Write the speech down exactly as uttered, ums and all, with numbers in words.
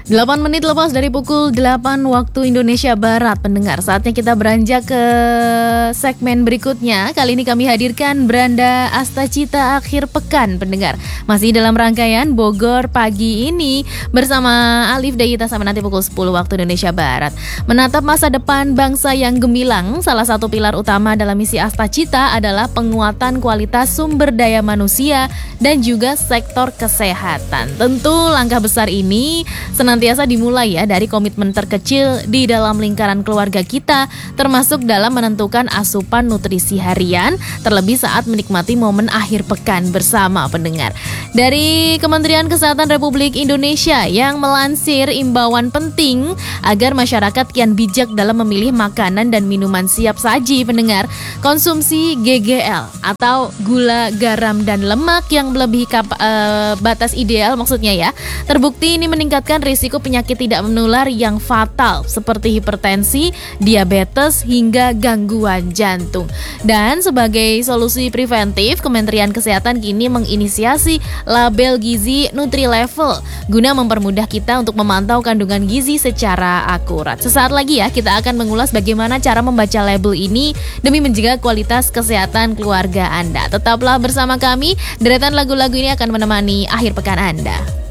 delapan menit lepas dari pukul delapan waktu Indonesia Barat, pendengar. Saatnya kita beranjak ke segmen berikutnya. Kali ini kami hadirkan Branda Astacita Akhir Pekan, pendengar. Masih dalam rangkaian Bogor pagi ini bersama Alif Dayita sampai nanti pukul sepuluh waktu Indonesia Barat. Menatap masa depan bangsa yang gemilang, salah satu pilar utama dalam misi Astacita adalah penguatan kualitas sumber daya manusia dan juga sektor kesehatan. Tentu langkah besar ini senantiasa Biasa dimulai ya dari komitmen terkecil di dalam lingkaran keluarga kita, termasuk dalam menentukan asupan nutrisi harian, terlebih saat menikmati momen akhir pekan bersama, pendengar. Dari Kementerian Kesehatan Republik Indonesia yang melansir imbauan penting agar masyarakat kian bijak dalam memilih makanan dan minuman siap saji, pendengar. Konsumsi G G L atau gula, garam, dan lemak yang melebihi kap- uh, batas ideal maksudnya ya, terbukti ini meningkatkan risiko penyakit tidak menular yang fatal seperti hipertensi, diabetes, hingga gangguan jantung. Dan sebagai solusi preventif, Kementerian Kesehatan kini menginisiasi label gizi Nutri-Level guna mempermudah kita untuk memantau kandungan gizi secara akurat. Sesaat lagi ya kita akan mengulas bagaimana cara membaca label ini demi menjaga kualitas kesehatan keluarga Anda. Tetaplah bersama kami, deretan lagu-lagu ini akan menemani akhir pekan Anda.